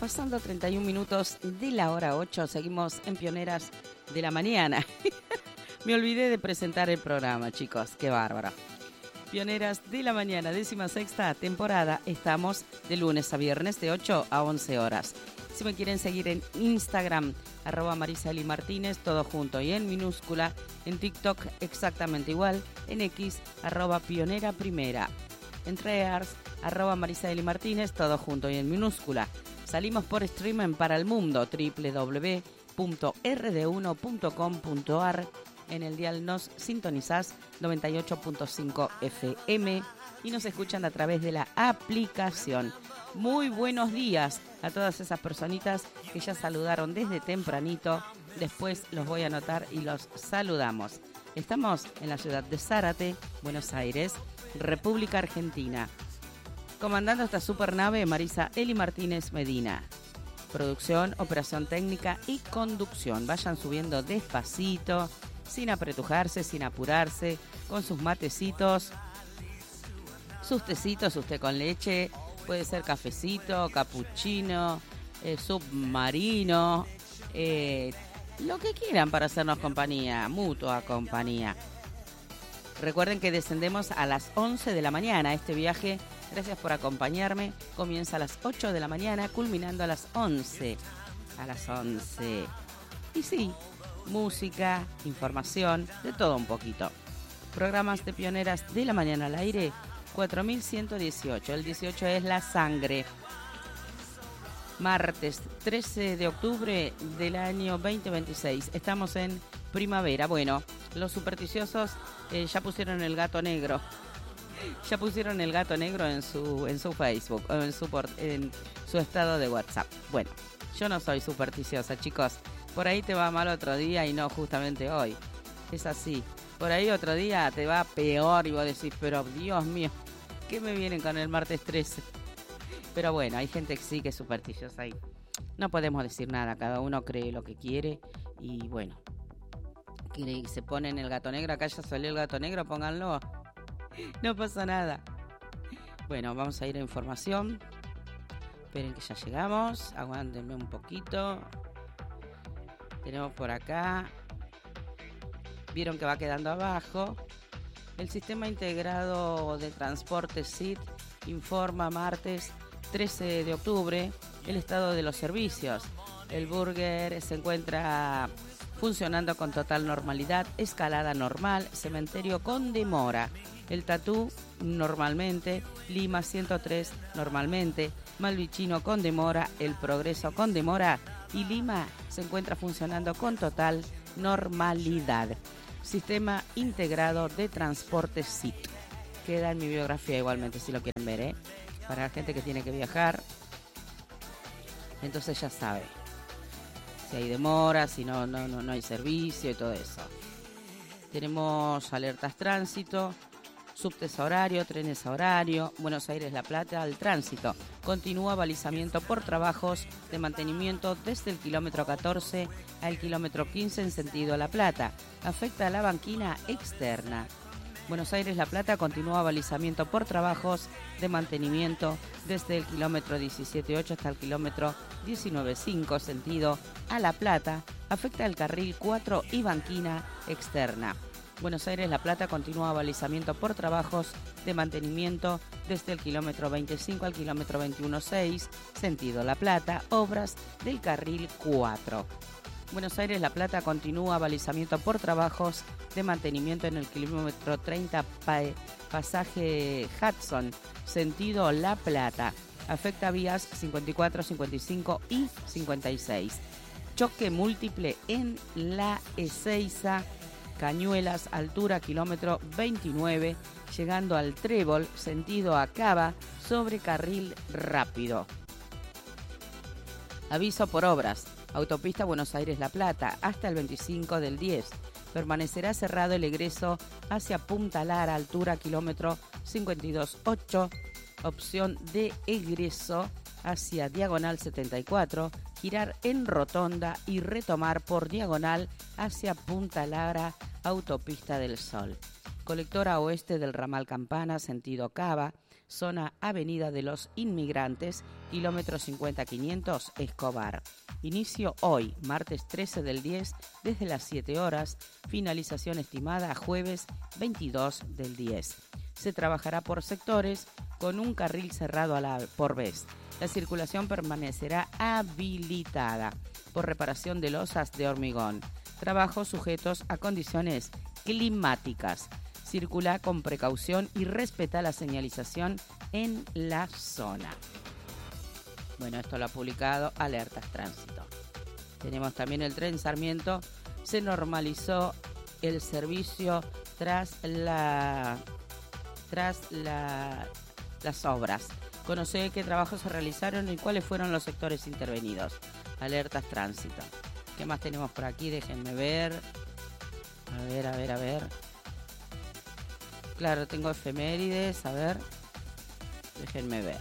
pasando 31 minutos de la hora 8, seguimos en Pioneras de la Mañana. Me olvidé de presentar el programa, chicos, qué bárbaro. Pioneras de la Mañana, 16ª temporada, estamos de lunes a viernes de 8 a 11 horas. Si me quieren seguir en Instagram, @MarisaEliMartínez, todo junto y en minúscula, en TikTok exactamente igual, en X, @Pionera Primera, en Threads, @MarisaEliMartínez, todo junto y en minúscula. Salimos por streaming para el mundo, www.rd1.com.ar. En el dial nos sintonizás 98.5 FM y nos escuchan a través de la aplicación. Muy buenos días a todas esas personitas que ya saludaron desde tempranito. Después los voy a anotar y los saludamos. Estamos en la ciudad de Zárate, Buenos Aires, República Argentina. Comandando esta supernave, Marisa Eli Martínez Medina. Producción, operación técnica y conducción. Vayan subiendo despacito, sin apretujarse, sin apurarse, con sus matecitos, sus tecitos, usted con leche, puede ser cafecito, capuchino, submarino, lo que quieran para hacernos compañía, mutua compañía. Recuerden que descendemos a las 11 de la mañana. Este viaje, gracias por acompañarme, comienza a las 8 de la mañana, culminando a las 11. A las 11. Y sí, música, información, de todo un poquito. Programas de Pioneras de la Mañana al aire, 4118. El 18 es La Sangre. Martes 13 de octubre del año 2026. Estamos en primavera. Bueno, los supersticiosos ya pusieron el gato negro. Ya pusieron el gato negro en su Facebook, o en su estado de WhatsApp. Bueno, yo no soy supersticiosa, chicos. Por ahí te va mal otro día y no justamente hoy. Es así. Por ahí otro día te va peor y vos decís, pero Dios mío, ¿qué me vienen con el martes 13? Pero bueno, hay gente que sí que es supersticiosa ahí. No podemos decir nada, cada uno cree lo que quiere y bueno. Y se ponen el gato negro, acá ya salió el gato negro, pónganlo. No pasa nada. Bueno, vamos a ir a información. Esperen que ya llegamos, aguántenme un poquito. Tenemos por acá, vieron que va quedando abajo. El Sistema Integrado de Transporte SIT informa martes 13 de octubre el estado de los servicios. El Burger se encuentra funcionando con total normalidad, escalada normal, cementerio con demora. El Tatú normalmente, Lima 103 normalmente, Malvicino con demora, El Progreso con demora y Lima se encuentra funcionando con total normalidad. Sistema Integrado de Transporte SIT. Queda en mi biografía igualmente si lo quieren ver, para la gente que tiene que viajar. Entonces ya sabe. Si hay demora, si no hay servicio y todo eso. Tenemos alertas tránsito, subtes a horario, trenes a horario. Buenos Aires La Plata, el tránsito. Continúa balizamiento por trabajos de mantenimiento desde el kilómetro 14 al kilómetro 15 en sentido La Plata. Afecta a la banquina externa. Buenos Aires La Plata continúa balizamiento por trabajos de mantenimiento desde el kilómetro 17.8 hasta el kilómetro 19.5 sentido a La Plata. Afecta el carril 4 y banquina externa. Buenos Aires La Plata continúa balizamiento por trabajos de mantenimiento desde el kilómetro 25 al kilómetro 21.6 sentido La Plata. Obras del carril 4. Buenos Aires La Plata continúa balizamiento por trabajos de mantenimiento en el kilómetro 30 pasaje Hudson, sentido La Plata. Afecta vías 54, 55 y 56. Choque múltiple en La Ezeiza, Cañuelas, altura kilómetro 29, llegando al Trébol, sentido Acaba, sobre carril rápido. Aviso por obras. Autopista Buenos Aires-La Plata, hasta el 25 del 10. Permanecerá cerrado el egreso hacia Punta Lara, altura kilómetro 52.8. Opción de egreso hacia Diagonal 74. Girar en rotonda y retomar por diagonal hacia Punta Lara, Autopista del Sol. Colectora oeste del ramal Campana, sentido Cava. zona Avenida de los Inmigrantes, kilómetro 50-500, Escobar. Inicio hoy, martes 13 del 10, desde las 7 horas, finalización estimada jueves 22 del 10. Se trabajará por sectores con un carril cerrado por vez. La circulación permanecerá habilitada por reparación de losas de hormigón. Trabajos sujetos a condiciones climáticas. Circula con precaución y respeta la señalización en la zona. Bueno, esto lo ha publicado Alertas Tránsito. Tenemos también el tren Sarmiento. Se normalizó el servicio tras las obras. Conoce qué trabajos se realizaron y cuáles fueron los sectores intervenidos. Alertas Tránsito. ¿Qué más tenemos por aquí? Déjenme ver. A ver. Claro, tengo efemérides. A ver. Déjenme ver.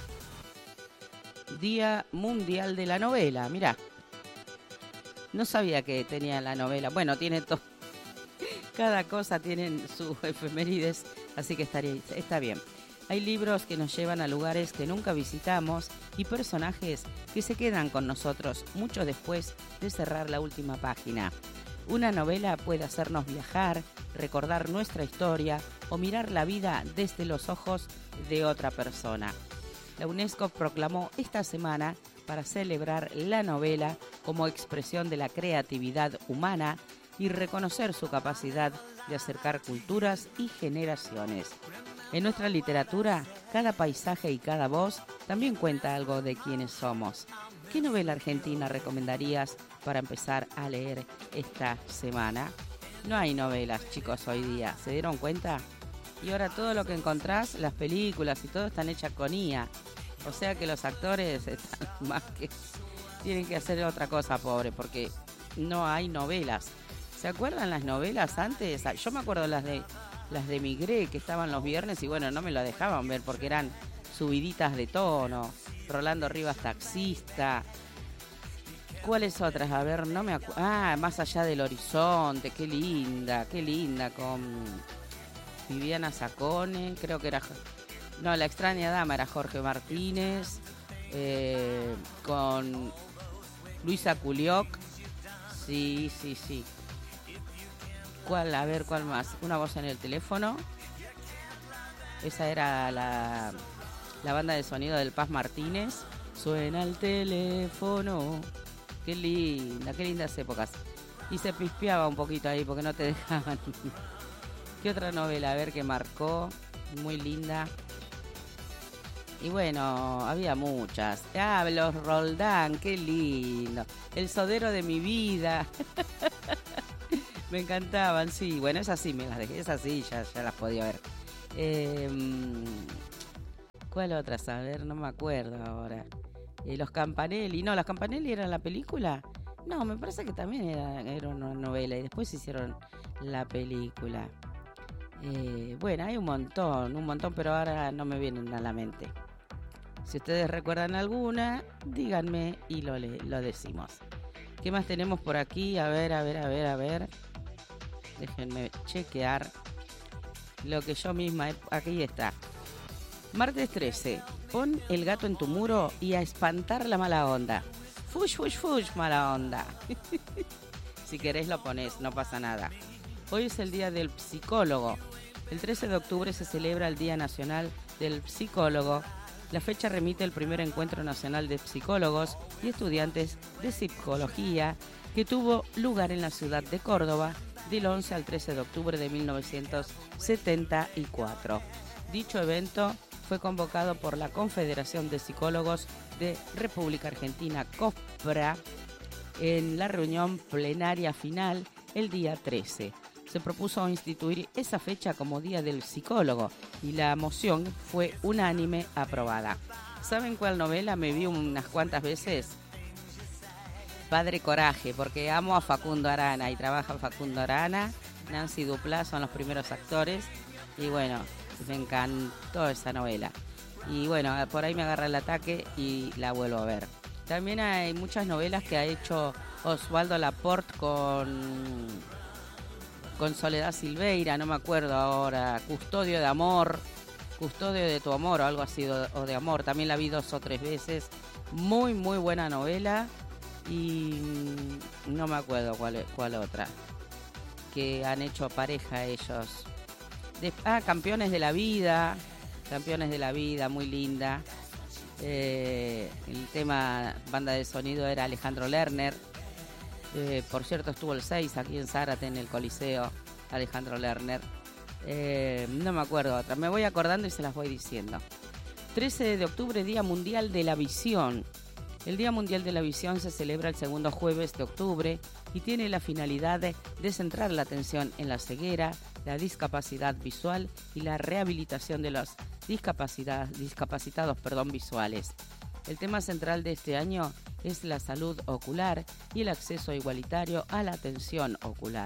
Día Mundial de la Novela. Mirá. No sabía que tenía la novela. Bueno, tiene todo. Cada cosa tiene sus efemérides. Así que está bien. Hay libros que nos llevan a lugares que nunca visitamos y personajes que se quedan con nosotros mucho después de cerrar la última página. Una novela puede hacernos viajar, recordar nuestra historia o mirar la vida desde los ojos de otra persona. La UNESCO proclamó esta semana para celebrar la novela como expresión de la creatividad humana y reconocer su capacidad de acercar culturas y generaciones. En nuestra literatura, cada paisaje y cada voz también cuenta algo de quiénes somos. ¿Qué novela argentina recomendarías para empezar a leer esta semana? No hay novelas, chicos, hoy día. ¿Se dieron cuenta? Y ahora todo lo que encontrás, las películas y todo están hechas con IA. O sea que los actores están más que... tienen que hacer otra cosa, pobre, porque no hay novelas. ¿Se acuerdan las novelas antes? Yo me acuerdo las de Migré, que estaban los viernes y bueno, no me lo dejaban ver porque eran subiditas de tono. Rolando Rivas Taxista. ¿Cuáles otras? A ver, no me acuerdo. Más allá del horizonte, qué linda, con Viviana Sacone, creo que era... No, La extraña dama era Jorge Martínez, con Luisa Culioc. Sí. ¿Cuál? A ver, ¿cuál más? Una voz en el teléfono. Esa era la banda de sonido del Paz Martínez. Suena el teléfono. Qué lindas épocas. Y se pispeaba un poquito ahí porque no te dejaban. ¿Qué otra novela? A ver, que marcó. Muy linda. Y bueno, había muchas. Los Roldán, qué lindo. El sodero de mi vida. Me encantaban, sí. Bueno, esas sí me las dejé. Esas sí, ya las podía ver. ¿Cuál otras? A ver, no me acuerdo ahora. Los Campanelli. No, ¿los Campanelli eran la película? No, me parece que también era una novela. Y después hicieron la película. Bueno, hay un montón, pero ahora no me vienen a la mente. Si ustedes recuerdan alguna, díganme y lo decimos. ¿Qué más tenemos por aquí? A ver. Déjenme chequear lo que yo misma... Aquí está. Martes 13. Pon el gato en tu muro y a espantar la mala onda. Fush, mala onda. Si querés lo ponés, no pasa nada. Hoy es el Día del Psicólogo. El 13 de octubre se celebra el Día Nacional del Psicólogo. La fecha remite al primer encuentro nacional de psicólogos y estudiantes de psicología que tuvo lugar en la ciudad de Córdoba del 11 al 13 de octubre de 1974. Dicho evento fue convocado por la Confederación de Psicólogos de República Argentina, COSPRA, en la reunión plenaria final el día 13. Se propuso instituir esa fecha como Día del Psicólogo y la moción fue unánime aprobada. ¿Saben cuál novela me vi unas cuantas veces? Padre Coraje, porque amo a Facundo Arana y trabaja Facundo Arana, Nancy Duplá son los primeros actores y bueno, me encantó esa novela. Y bueno, por ahí me agarra el ataque y la vuelvo a ver. También hay muchas novelas que ha hecho Osvaldo Laport con Soledad Silveira, no me acuerdo ahora, Custodio de Amor, Custodio de tu amor o algo así, o de amor. También la vi 2 o 3 veces. Muy, muy buena novela. Y no me acuerdo cuál otra. Que han hecho pareja ellos. Campeones de la vida. Campeones de la vida, muy linda. El tema banda de sonido era Alejandro Lerner. Por cierto, estuvo el 6 aquí en Zárate, en el Coliseo, Alejandro Lerner. No me acuerdo otra, me voy acordando y se las voy diciendo. 13 de octubre, Día Mundial de la Visión. El Día Mundial de la Visión se celebra el segundo jueves de octubre y tiene la finalidad de centrar la atención en la ceguera, la discapacidad visual y la rehabilitación de los discapacitados visuales. El tema central de este año es la salud ocular y el acceso igualitario a la atención ocular.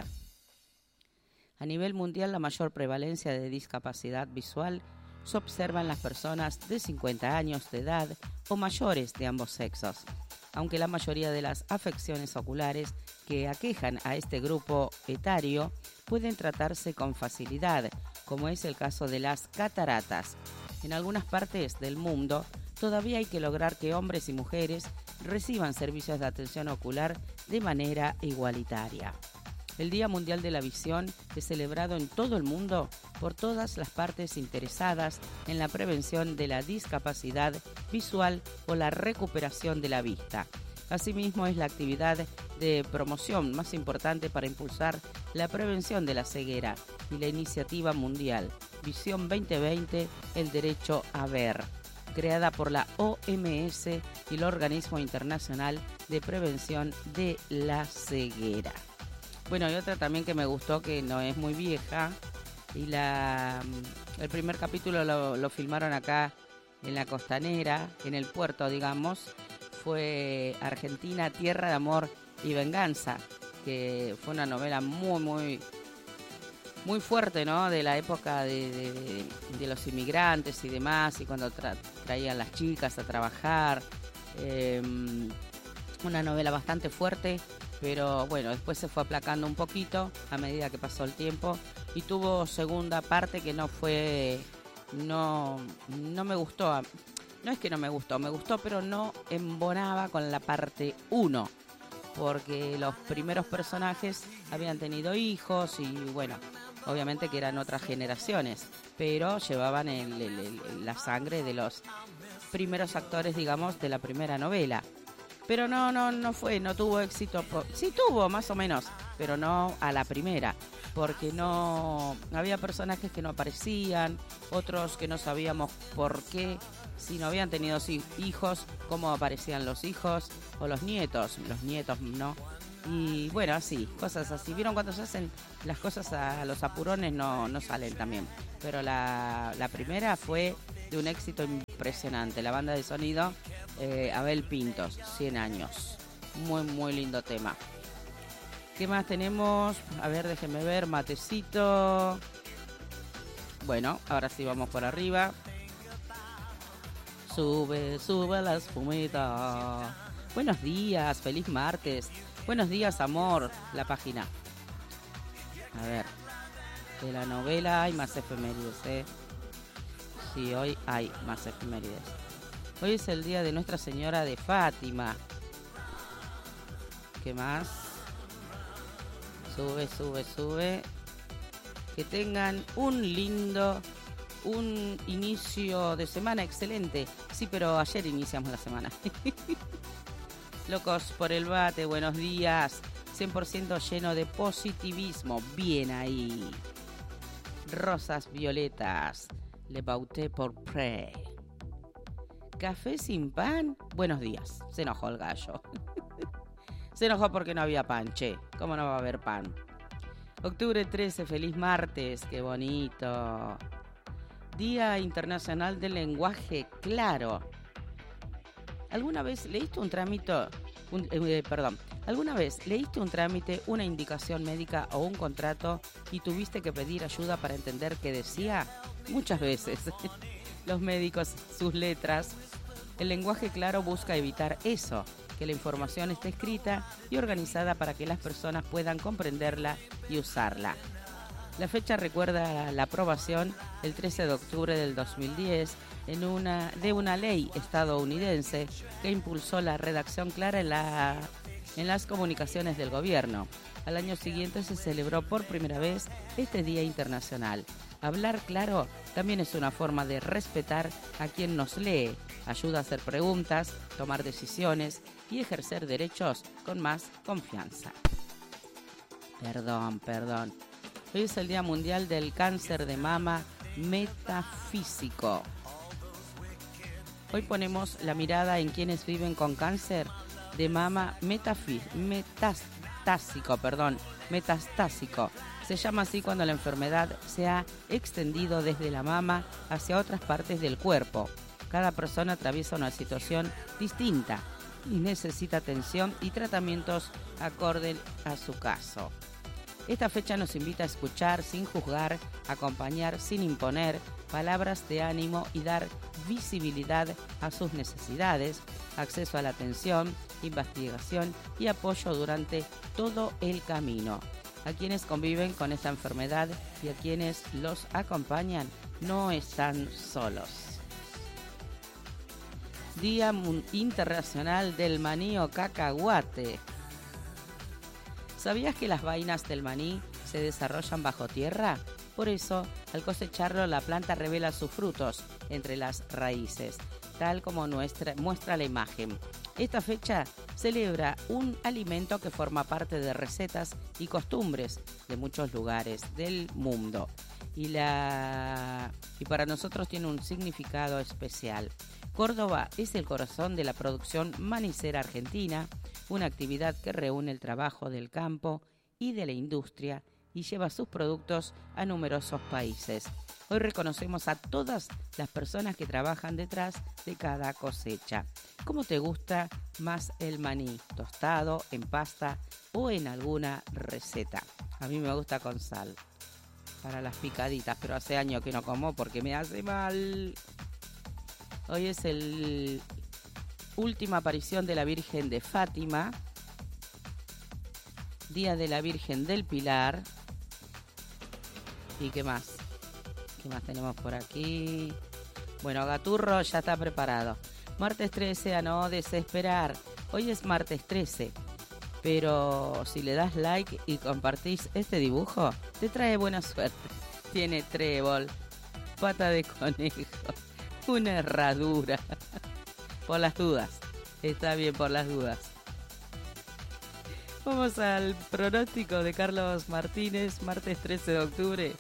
A nivel mundial, la mayor prevalencia de discapacidad visual se observa en las personas de 50 años de edad o mayores de ambos sexos, aunque la mayoría de las afecciones oculares que aquejan a este grupo etario pueden tratarse con facilidad, como es el caso de las cataratas. En algunas partes del mundo, todavía hay que lograr que hombres y mujeres reciban servicios de atención ocular de manera igualitaria. El Día Mundial de la Visión es celebrado en todo el mundo por todas las partes interesadas en la prevención de la discapacidad visual o la recuperación de la vista. Asimismo, es la actividad de promoción más importante para impulsar la prevención de la ceguera y la iniciativa mundial Visión 2020, el derecho a ver, creada por la OMS y el Organismo Internacional de Prevención de la Ceguera. Bueno, y otra también que me gustó, que no es muy vieja, y el primer capítulo lo filmaron acá en la Costanera, en el puerto, digamos, fue Argentina, Tierra de Amor y Venganza, que fue una novela muy, muy, muy fuerte, ¿no? De la época de los inmigrantes y demás, y cuando traían las chicas a trabajar. Una novela bastante fuerte, pero bueno, después se fue aplacando un poquito a medida que pasó el tiempo y tuvo segunda parte que no me gustó. No es que no me gustó, pero no embonaba con la parte 1, porque los primeros personajes habían tenido hijos y bueno, obviamente que eran otras generaciones, pero llevaban la sangre de los primeros actores, digamos, de la primera novela. Pero no tuvo éxito. Sí tuvo, más o menos, pero no a la primera, porque no había personajes que no aparecían, otros que no sabíamos por qué, si no habían tenido hijos, cómo aparecían los hijos o los nietos no. Y bueno, así, cosas así. ¿Vieron cuando se hacen las cosas a los apurones? No salen también. Pero la primera fue de un éxito impresionante. La banda de sonido, Abel Pintos, 100 años. Muy, muy lindo tema. ¿Qué más tenemos? A ver, déjenme ver, matecito. Bueno, ahora sí vamos por arriba. Sube la espumita. Buenos días, feliz martes. Buenos días, amor, la página. A ver, de la novela hay más efemérides, ¿eh? Sí, hoy hay más efemérides. Hoy es el día de Nuestra Señora de Fátima. ¿Qué más? Sube. Que tengan un inicio de semana excelente. Sí, pero ayer iniciamos la semana. Locos por el bate, buenos días. 100% lleno de positivismo. Bien ahí. Rosas violetas. Le bauté por pre. Café sin pan. Buenos días. Se enojó el gallo. Se enojó porque no había pan, che. ¿Cómo no va a haber pan? Octubre 13, feliz martes. Qué bonito. Día Internacional del Lenguaje Claro. ¿Alguna vez leíste un trámite, una indicación médica o un contrato y tuviste que pedir ayuda para entender qué decía? Muchas veces. Los médicos, sus letras. El lenguaje claro busca evitar eso, que la información esté escrita y organizada para que las personas puedan comprenderla y usarla. La fecha recuerda la aprobación el 13 de octubre del 2010 de una ley estadounidense que impulsó la redacción clara en las comunicaciones del gobierno. Al año siguiente se celebró por primera vez este Día Internacional. Hablar claro también es una forma de respetar a quien nos lee, ayuda a hacer preguntas, tomar decisiones y ejercer derechos con más confianza. Perdón. Hoy es el Día Mundial del Cáncer de Mama Metafísico. Hoy ponemos la mirada en quienes viven con cáncer de mama metastásico. Se llama así cuando la enfermedad se ha extendido desde la mama hacia otras partes del cuerpo. Cada persona atraviesa una situación distinta y necesita atención y tratamientos acorde a su caso. Esta fecha nos invita a escuchar sin juzgar, acompañar sin imponer, palabras de ánimo y dar visibilidad a sus necesidades, acceso a la atención, investigación y apoyo durante todo el camino. A quienes conviven con esta enfermedad y a quienes los acompañan no están solos. Día Internacional del Maní o Cacahuate. ¿Sabías que las vainas del maní se desarrollan bajo tierra? Por eso, al cosecharlo, la planta revela sus frutos entre las raíces, tal como muestra la imagen. Esta fecha celebra un alimento que forma parte de recetas y costumbres de muchos lugares del mundo. Y para nosotros tiene un significado especial. Córdoba es el corazón de la producción manicera argentina, una actividad que reúne el trabajo del campo y de la industria y lleva sus productos a numerosos países. Hoy reconocemos a todas las personas que trabajan detrás de cada cosecha. ¿Cómo te gusta más el maní? ¿Tostado, en pasta o en alguna receta? A mí me gusta con sal para las picaditas, pero hace años que no como porque me hace mal. Hoy es el última aparición de la Virgen de Fátima, Día de la Virgen del Pilar. ¿Y qué más? ¿Qué más tenemos por aquí? Bueno, Gaturro ya está preparado. Martes 13, a no desesperar. Hoy es martes 13, pero si le das like y compartís este dibujo, te trae buena suerte. Tiene trébol, pata de conejo, una herradura. Por las dudas. Está bien, por las dudas. Vamos al pronóstico de Carlos Martínez, martes 13 de octubre.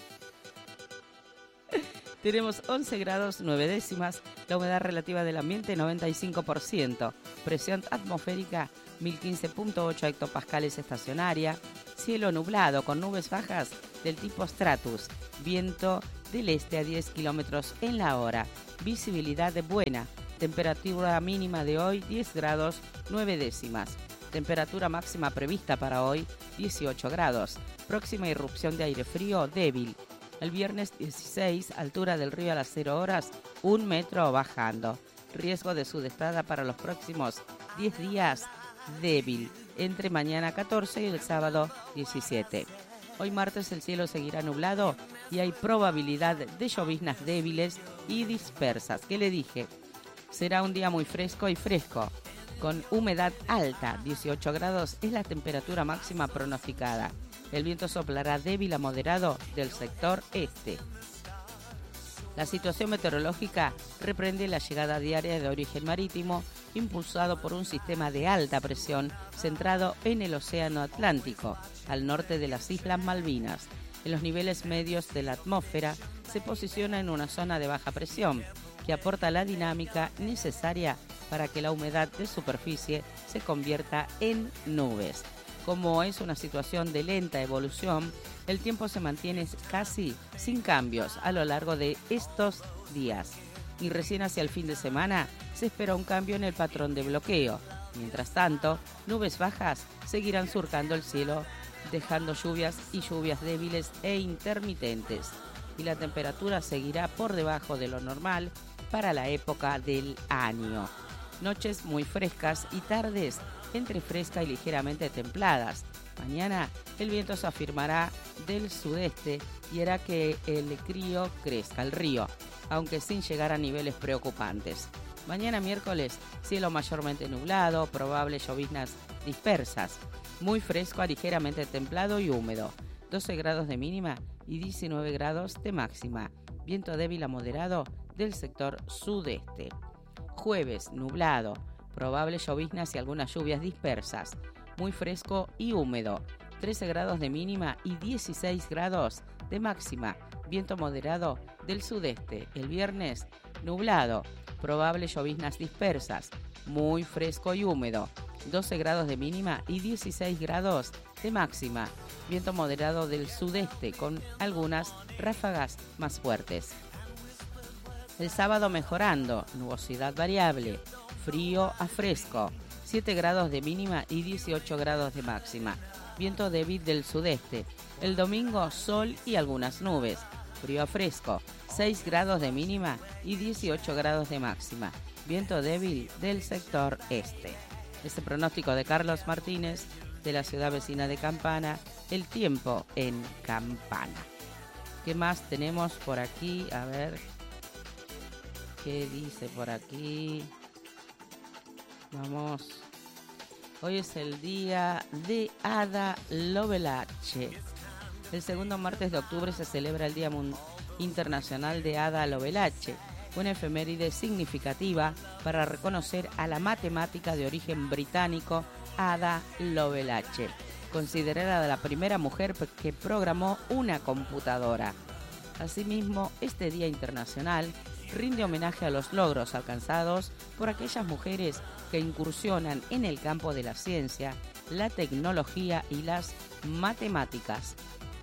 Tenemos 11 grados 9 décimas, la humedad relativa del ambiente 95%, presión atmosférica 1015.8 hectopascales estacionaria, cielo nublado con nubes bajas del tipo stratus, viento del este a 10 kilómetros en la hora, visibilidad buena, temperatura mínima de hoy 10 grados 9 décimas, temperatura máxima prevista para hoy 18 grados, próxima irrupción de aire frío débil. El viernes 16, altura del río a las 0 horas, 1 metro bajando. Riesgo de sudestada para los próximos 10 días, débil. Entre mañana 14 y el sábado 17. Hoy martes el cielo seguirá nublado y hay probabilidad de lloviznas débiles y dispersas. ¿Qué le dije? Será un día muy fresco y fresco, con humedad alta. 18 grados es la temperatura máxima pronosticada. El viento soplará débil a moderado del sector este. La situación meteorológica reprende la llegada diaria de origen marítimo, impulsado por un sistema de alta presión centrado en el Océano Atlántico, al norte de las Islas Malvinas. En los niveles medios de la atmósfera se posiciona en una zona de baja presión, que aporta la dinámica necesaria para que la humedad de superficie se convierta en nubes. Como es una situación de lenta evolución, el tiempo se mantiene casi sin cambios a lo largo de estos días. Y recién hacia el fin de semana se espera un cambio en el patrón de bloqueo. Mientras tanto, nubes bajas seguirán surcando el cielo, dejando lluvias débiles e intermitentes. Y la temperatura seguirá por debajo de lo normal para la época del año. Noches muy frescas y tardes entre fresca y ligeramente templadas. Mañana el viento se afirmará del sudeste y hará que el río, aunque sin llegar a niveles preocupantes. Mañana miércoles, cielo mayormente nublado, probables lloviznas dispersas, muy fresco a ligeramente templado y húmedo, 12 grados de mínima y 19 grados de máxima, viento débil a moderado del sector sudeste. Jueves, nublado, probables lloviznas y algunas lluvias dispersas, muy fresco y húmedo, 13 grados de mínima y 16 grados de máxima, viento moderado del sudeste. El viernes, nublado, probables lloviznas dispersas, muy fresco y húmedo, 12 grados de mínima y 16 grados de máxima, viento moderado del sudeste con algunas ráfagas más fuertes. El sábado mejorando, nubosidad variable, frío a fresco, 7 grados de mínima y 18 grados de máxima, viento débil del sudeste. El domingo sol y algunas nubes, frío a fresco, 6 grados de mínima y 18 grados de máxima, viento débil del sector este. Este pronóstico de Carlos Martínez de la ciudad vecina de Campana, el tiempo en Campana. ¿Qué más tenemos por aquí? A ver, ¿qué dice por aquí? Vamos. Hoy es el día de Ada Lovelace. El segundo martes de octubre se celebra el Día Internacional de Ada Lovelace, una efeméride significativa para reconocer a la matemática de origen británico Ada Lovelace, considerada la primera mujer que programó una computadora. Asimismo, este Día Internacional rinde homenaje a los logros alcanzados por aquellas mujeres que incursionan en el campo de la ciencia, la tecnología y las matemáticas.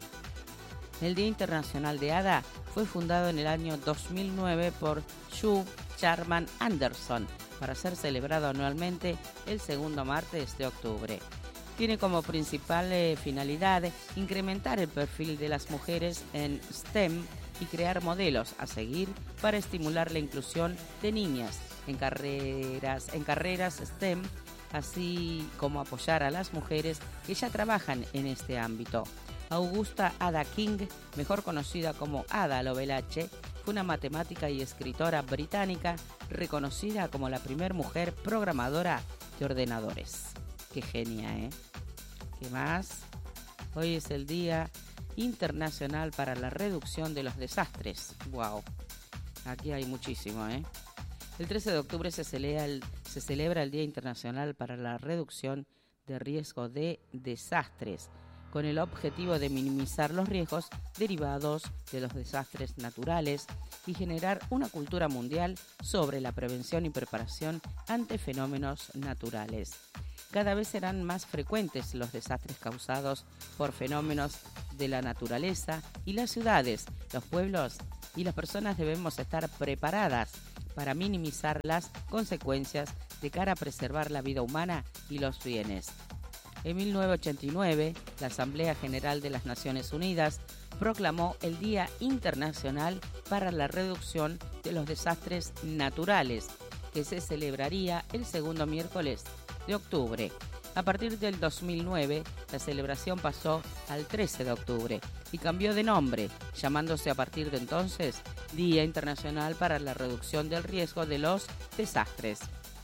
El Día Internacional de Ada fue fundado en el año 2009 por Sue Charman Anderson para ser celebrado anualmente el segundo martes de octubre. Tiene como principal finalidad incrementar el perfil de las mujeres en STEM y crear modelos a seguir para estimular la inclusión de niñas en carreras STEM, así como apoyar a las mujeres que ya trabajan en este ámbito. Augusta Ada King, mejor conocida como Ada Lovelace, fue una matemática y escritora británica reconocida como la primera mujer programadora de ordenadores. Qué genia, ¿eh? ¿Qué más? Hoy es el Día Internacional para la Reducción de los Desastres. ¡Wow! Aquí hay muchísimo, ¿eh? El 13 de octubre se celebra el Día Internacional para la Reducción de Riesgo de Desastres, con el objetivo de minimizar los riesgos derivados de los desastres naturales y generar una cultura mundial sobre la prevención y preparación ante fenómenos naturales. Cada vez serán más frecuentes los desastres causados por fenómenos de la naturaleza y las ciudades, los pueblos y las personas debemos estar preparadas para minimizar las consecuencias de cara a preservar la vida humana y los bienes. En 1989, la Asamblea General de las Naciones Unidas proclamó el Día Internacional para la Reducción de los Desastres Naturales, que se celebraría el segundo miércoles de octubre. A partir del 2009, la celebración pasó al 13 de octubre y cambió de nombre, llamándose a partir de entonces Día Internacional para la Reducción del Riesgo de los Desastres.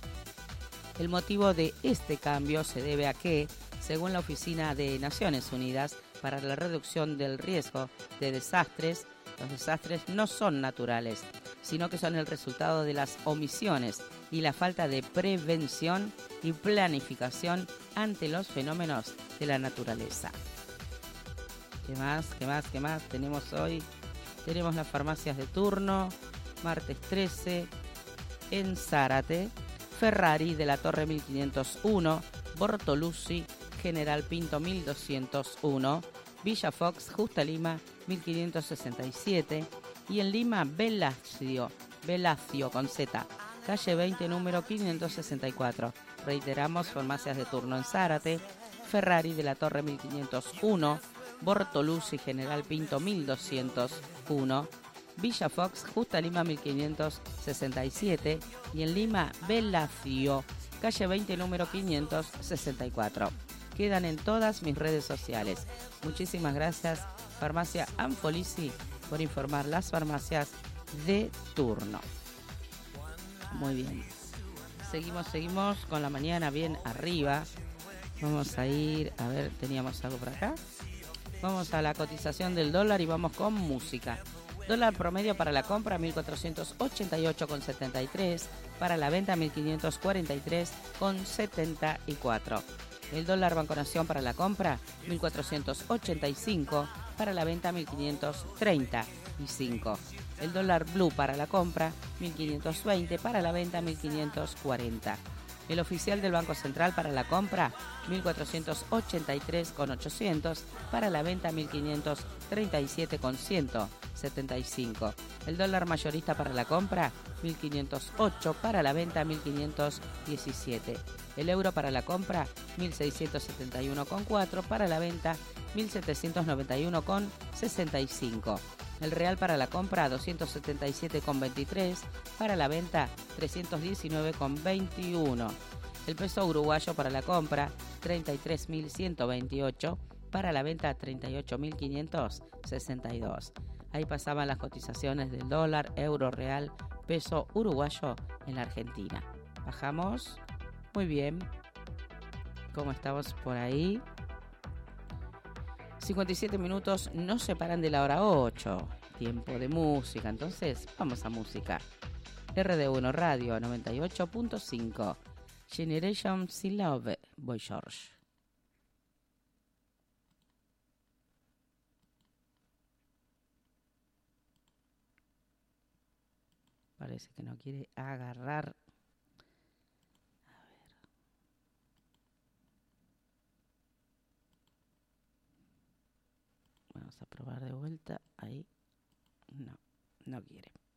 El motivo de este cambio se debe a que, según la Oficina de Naciones Unidas para la Reducción del Riesgo de Desastres, los desastres no son naturales, sino que son el resultado de las omisiones y la falta de prevención y planificación ante los fenómenos de la naturaleza. ¿Qué más tenemos hoy? Tenemos las farmacias de turno, martes 13, en Zárate, Ferrari de la Torre 1501, Bortoluzzi, General Pinto 1201, Villa Fox, Justa Lima 1567 y en Lima Velascio con Z, calle 20 número 564. Reiteramos, farmacias de turno en Zárate, Ferrari de la Torre 1501, Bortoluzzi, General Pinto 1201, Villa Fox, Justa Lima 1567 y en Lima Velascio, calle 20 número 564. quedan en todas mis redes sociales. Muchísimas gracias, Farmacia Anfolisi, por informar las farmacias de turno. Muy bien. Seguimos con la mañana bien arriba. Vamos a ir, a ver, teníamos algo por acá. Vamos a la cotización del dólar y vamos con música. Dólar promedio para la compra 1.488,73, para la venta 1.543,74. El dólar Banco Nación para la compra 1.485, para la venta 1.535. El dólar Blue para la compra 1.520, para la venta 1.540. El oficial del Banco Central para la compra 1.483,800, para la venta 1.537,175. El dólar mayorista para la compra 1.508, para la venta 1.517. El euro para la compra 1.671,4, para la venta 1.791,65. El real para la compra 277,23, para la venta 319,21. El peso uruguayo para la compra 33.128, para la venta 38.562. Ahí pasaban las cotizaciones del dólar, euro, real, peso uruguayo en la Argentina. Bajamos. Muy bien. ¿Cómo estamos por ahí? 57 minutos nos separan de la hora 8. Tiempo de música. Entonces, vamos a música. RD1 Radio 98.5. Generation C Love, Boy George. Parece que no quiere agarrar. Vamos a probar de vuelta. Ahí. No quiere.